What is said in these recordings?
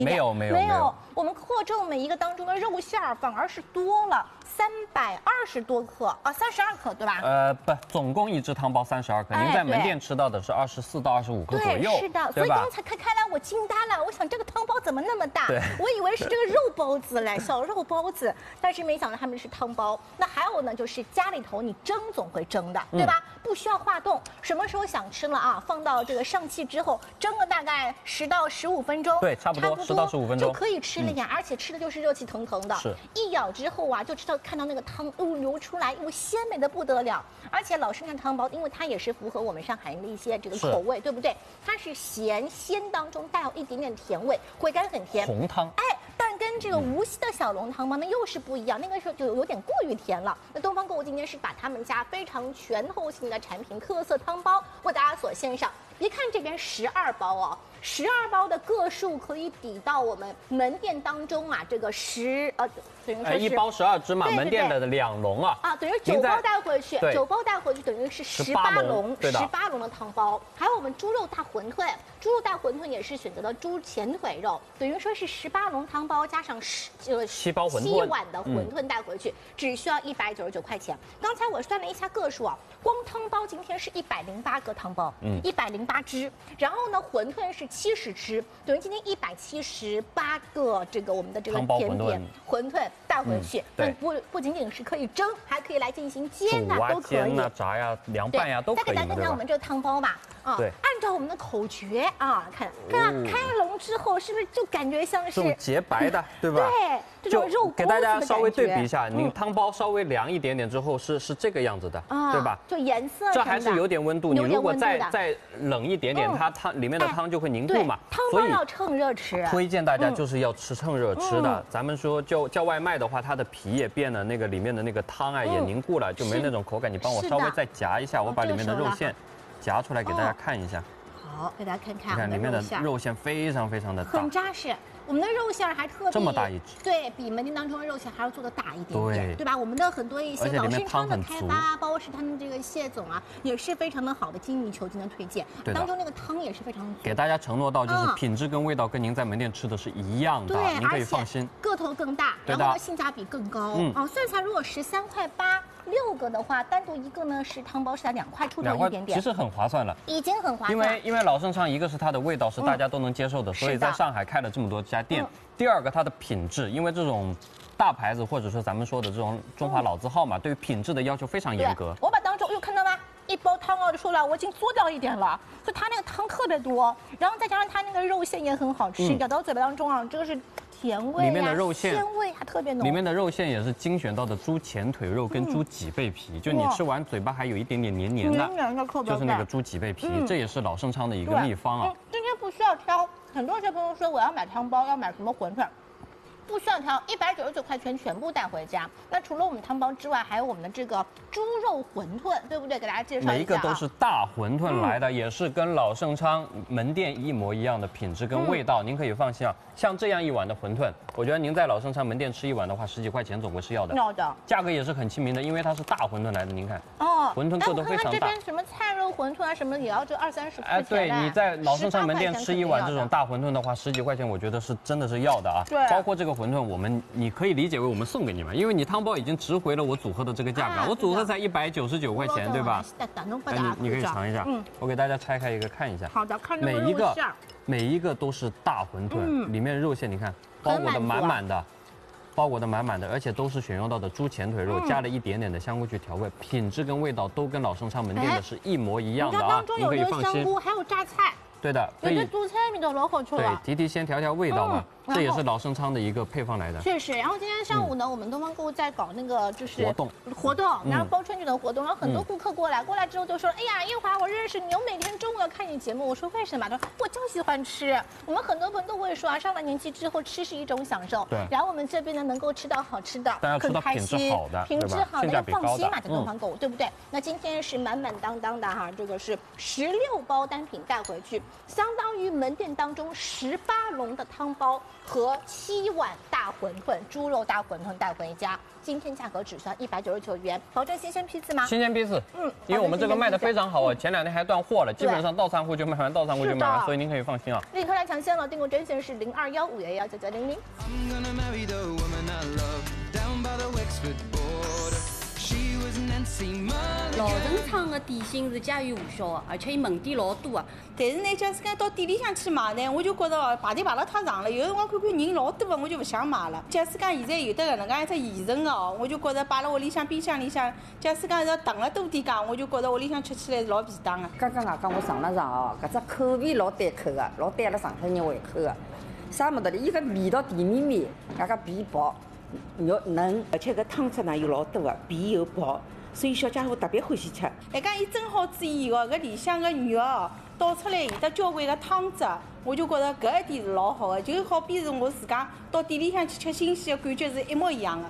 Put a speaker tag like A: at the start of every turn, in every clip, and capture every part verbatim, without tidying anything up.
A: 没有没有
B: 没有，我们克重每一个当中的肉馅儿反而是多了三百二十多克啊，三十二克对吧？
A: 呃不，总共一只汤包三十二克，
B: 哎
A: 您在门店吃到的是二十四到二十五克左右，
B: 对，是的，所以
A: 对吧
B: 刚？才开开来我惊呆了，我想这个汤包怎么那么大？
A: 对
B: 我以为是这个肉包子嘞，小肉包子，但是没想到他们是汤包。那还有呢，就是家里头你蒸总会蒸的，对吧？
A: 嗯
B: 不需要化冻，什么时候想吃了啊？放到这个上气之后，蒸个大概十到十五分钟，
A: 对差不多十到十五分钟
B: 就可以吃了呀，而且吃的就是热气腾腾的，
A: 是
B: 一咬之后啊，就知道看到那个汤又流出来，又鲜美的不得了。而且老生常汤包，因为它也是符合我们上海人的一些这个口味，对不对？它是咸鲜当中带有一点点甜味，回甘很甜。
A: 红汤，
B: 哎，但跟这个无锡的小笼汤包呢又是不一样，那个时候就有点过于甜了。那东方购物今天是把他们家非常全后性的产品特色汤包为大家所献上。别看这边十二包哦，十二包的个数可以抵到我们门店当中啊这个十呃等于说
A: 呃，
B: 是
A: 一包十二只嘛，
B: 对对
A: 门店的两笼啊。
B: 啊，等于九
A: 您在
B: 包带回去，
A: 对
B: 九包带回去等于是十
A: 十
B: 八
A: 八
B: 笼
A: 笼，对的
B: 十八笼的汤包。还有我们猪肉大馄饨，猪肉大馄饨也是选择了猪前腿肉，等于说是十八笼汤包加上十呃
A: 七包馄饨
B: 七碗的馄饨带回去，只需要一百九十九块钱。刚才我算了一下个数啊，光汤包今天是一百零八个汤包，嗯，一百零八只，然后呢馄饨是七十只，等于今天一百七十八个这个我们的这个
A: 汤包
B: 甜点
A: 馄
B: 馄饨带回去，
A: 对
B: 那不不仅仅是可以蒸，还可以来进行煎呐、
A: 煮啊、
B: 都可以。
A: 煎啊、炸呀、凉拌呀都
B: 再给大
A: 可以嘛，对吧
B: 家看看我们？这个汤包吧。啊，
A: 对
B: 按照我们的口诀啊，看看
A: 哦
B: 开笼之后，是不是就感觉像是
A: 这种洁白的，对吧？
B: 对，这种肉
A: 给大家稍微对比一
B: 下，
A: 下，您汤包稍微凉一点点之后是是这个样子的，
B: 啊
A: 对吧？
B: 就颜色
A: 这还是有点温度，你
B: 有点
A: 如果
B: 温度的
A: 再再冷一点点，
B: 嗯
A: 它汤里面的汤就会凝固
B: 对
A: 嘛，
B: 汤包
A: 所以
B: 要趁热吃。
A: 推荐大家
B: 嗯
A: 就是要吃趁热吃的
B: 嗯。
A: 咱们说叫叫外卖的话，它的皮也变了，那个里面的那个汤啊也
B: 嗯
A: 凝固了，就没
B: 是
A: 那种口感。你帮我
B: 是的
A: 稍微再夹一下，我把里面的
B: 这个时候
A: 肉馅夹出来给大家
B: 哦
A: 看一下。
B: 好，给大家看看
A: 你看里面的
B: 馅儿
A: 肉馅非常非常的大
B: 很，扎实。我们的肉馅儿还特别
A: 这么大一只
B: 对比门店当中的肉馅还要做的大一点点，
A: 对
B: 对吧？我们的很多一些
A: 而且里面
B: 老生昌的
A: 汤很足
B: 开发啊，包括是他们这个谢总啊，也是非常的好的精益求精的推荐。
A: 对的
B: 当中那个汤也是非常足
A: 给大家承诺到就是
B: 嗯
A: 品质跟味道跟您在门店吃的是一样的，
B: 对，
A: 您可以
B: 而且
A: 放心。
B: 个头更大，
A: 对的
B: 然后呢性价比更高。
A: 嗯
B: 啊，算下如果十三块八六个的话，单独一个呢是汤包是在两块出头
A: 两块
B: 一点点，
A: 其实很划算了。
B: 已经很划算。
A: 因为因为老盛昌一个是它的味道是大家都能接受的，所以
B: 是的
A: 在上海开了这么多家店
B: 嗯。
A: 第二个它的品质，因为这种大牌子或者说咱们说的这种中华老字号嘛，对于品质的要求非常严格
B: 对。我把当中，哎呦，看到吗？一包汤啊，就说了，我已经做掉一点了，就它那个汤特别多，然后再加上它那个肉馅也很好吃，
A: 嗯
B: 咬到嘴巴当中啊，这个是甜味呀、
A: 里面的肉馅
B: 鲜味还特别浓，
A: 里面的肉馅也是精选到的猪前腿肉跟猪脊背皮，就你
B: 哇
A: 吃完嘴巴还有一点点黏黏的
B: 黏，黏的特别
A: 就是那个
B: 赞
A: 猪脊背皮，
B: 嗯
A: 这也是老盛昌的一个
B: 对
A: 秘方啊
B: 嗯。今天不需要挑，很多小朋友说我要买汤包，要买什么馄饨。不需要挑，一百九十九块钱全部带回家。那除了我们汤包之外，还有我们的这个猪肉馄饨，对不对？给大家介绍一下、啊。
A: 每一个都是大馄饨来的，也是跟老盛昌门店一模一样的品质跟味道，您可以放心啊。像这样一碗的馄饨，我觉得您在老盛昌门店吃一碗的话，十几块钱总归是要的。
B: 要的。
A: 价格也是很亲民的，因为它是大馄饨来的，您看。
B: 哦，
A: 馄饨个头非常大
B: 哎我看看这边什么菜肉馄饨啊，什么也要这二三十块
A: 哎，
B: 钱。
A: 对，你在老盛昌门店吃一碗这种
B: 大。
A: 大馄饨的话，十几块钱，我觉得是真的是要的啊。
B: 对
A: 包括这个馄饨，我们你可以理解为我们送给你们，因为你汤包已经值回了我组合的这个价格，
B: 啊
A: 我组合才一百九十九块钱，对吧？哎，你你可以尝一下，
B: 嗯，
A: 我给大家拆开一个看一下。
B: 好的，看这个
A: 每一个
B: 肉馅儿。
A: 每一个都是大馄饨，
B: 嗯
A: 里面肉馅你看包裹的满满的，包裹的满满的，而且都是选用到的猪前腿肉，
B: 嗯
A: 加了一点点的香菇去调味，品质跟味道都跟老盛昌门店
B: 哎
A: 的是一模一样
B: 你看
A: 的啊
B: 当，中
A: 您
B: 有这个
A: 可以放心。
B: 香菇，还有榨菜，
A: 对的，可以
B: 有这蔬菜里头老好吃
A: 对
B: 了。
A: 提提鲜调调味道嘛，
B: 嗯然后
A: 这也是老盛昌的一个配方来的。
B: 确实，然后今天上午呢，我们东方购物在搞那个就是
A: 活动
B: 活动，然后
A: 嗯
B: 包春卷的活动，然后很多顾客过来，过来之后就说，哎呀，一华，我认识你，我每天中午要看你节目。我说为什么？他说我就喜欢吃。我们很多朋友都会说啊，上了年纪之后吃是一种享受。
A: 对
B: 然后我们这边呢能够吃到好吃的，
A: 但要吃
B: 很开
A: 到品质
B: 心
A: 好的，
B: 品质
A: 对吧性
B: 好的要
A: 价比高的
B: 放心嘛，在东
A: 嗯
B: 方购物，对不对？那今天是满满当当的哈，这个是十六包单品带回去，相当于门店当中十八笼的汤包。 和七碗大馄饨，猪肉大馄饨带回家。今天价格只需要一百九十九元，保证新鲜批次吗？
A: 新鲜批次，
B: 嗯，
A: 因为我们这个卖的非常好啊，前两天还断货了，基本上到仓库就卖完，到仓库就卖完，所以您可以放心啊。
B: 立刻来抢先了，订购专线是零二幺五幺幺九九零零。
C: 老城厂的点心是家喻户晓的，而且伊门店老多啊。但是呢，假使讲到店里向去买呢，我就觉得哦排队排了太长了，有辰光看看人老多的，我就不想买了。假使讲现在有的搿能介一只现成的哦，我就觉得摆辣屋里向冰箱里向，假使讲要囤了多点讲，我就觉得屋里向吃起来是老便当的。
D: 刚刚外讲我尝了尝哦，搿只口味老对口的，老对阿拉上海人胃口的。啥么子哩？伊个味道甜绵绵，外加皮薄，肉嫩，而且搿汤汁呢又老多的，皮又薄。所以小家伙特别欢喜吃。
C: 还讲伊蒸好之以后，搿里向个肉哦倒出来有得交关个汤汁，我就觉得搿一点是老好的，就好比是我自家到店里向去吃新鲜的感觉是一模一样的。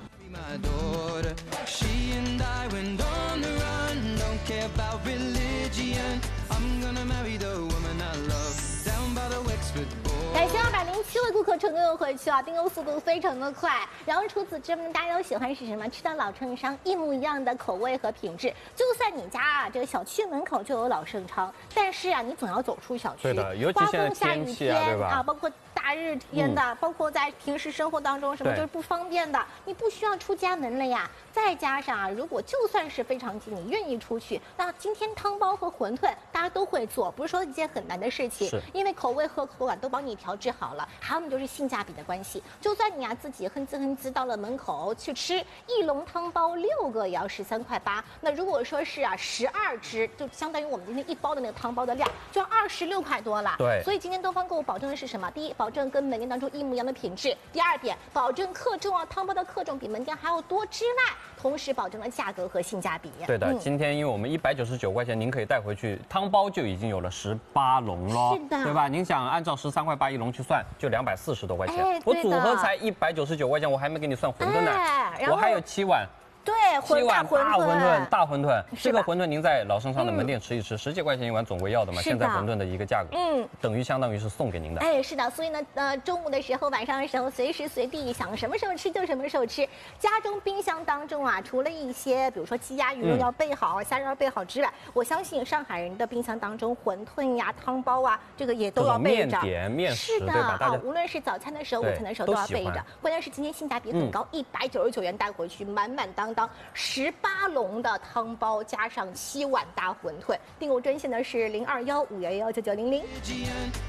B: 感谢二百零七位顾客成功又回去啊，订购速度非常的快。然后除此之外，大家都喜欢是什么？吃到老城商一模一样的口味和品质。就算你家啊这个小区门口就有老盛昌，但是啊你总要走出小区。
A: 对的，尤其现在天气啊，对吧？
B: 啊，包括大日天的，嗯、包括在平时生活当中什么就是不方便的，你不需要出家门了呀。再加上啊，如果就算是非常急，你愿意出去，那今天汤包和馄饨大家都会做，不是说一件很难的事情，
A: 是
B: 因为口味和口感都帮你调制好了。还有就是性价比的关系，就算你啊自己哼哧哼哧到了门口去吃一笼汤包六个也要十三块八，那如果说是啊十二只，就相当于我们今天一包的那个汤包的量，就要二十六块多了。
A: 对，
B: 所以今天东方购物保证的是什么？第一，保证跟门店当中一模一样的品质；第二点，保证克重啊，汤包的克重比门店还要多之外，同时保证了价格和性价比。
A: 对的，嗯、今天因为我们一百九十九块钱，您可以带回去，汤包就已经有了十八笼喽，
B: 是的，
A: 对吧？您想按照十三块八一笼去算，就两百四十多块钱，哎、我组合才一百九十九块钱，我还没给你算馄饨呢，哎、我还有七碗。
B: 对，
A: 七碗大馄饨，大馄饨，这个
B: 吧
A: 馄饨您在老盛昌的门店吃一吃，十几块钱一碗总归要的嘛。现在馄饨的一个价格，嗯，等于相当于是送给您的。
B: 哎，是的，所以呢，呃，中午的时候、晚上的时候，随时随地想什么时候吃就什么时候吃。家中冰箱当中啊，除了一些比如说鸡鸭鱼肉要备好、虾仁要备好之外，我相信上海人的冰箱当中，馄饨呀、汤包啊，这个也都要备着。
A: 面点、面食，
B: 是的啊，无论是早餐的时候、午餐的时候都要备着。关键是今天性价比很高，一百九十九元带回去，满满当当十。八笼的汤包加上七碗大馄饨，订购专线呢是零二幺五幺幺九九零零。